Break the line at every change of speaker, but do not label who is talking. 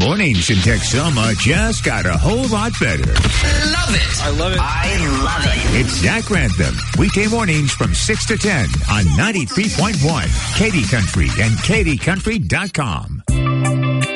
Mornings in Texoma just got a whole lot better.
Love it.
I love it.
I love it.
It's Zach Grantham. Weekday mornings from 6 to 10 on 93.1 Katy Country and KatyCountry.com.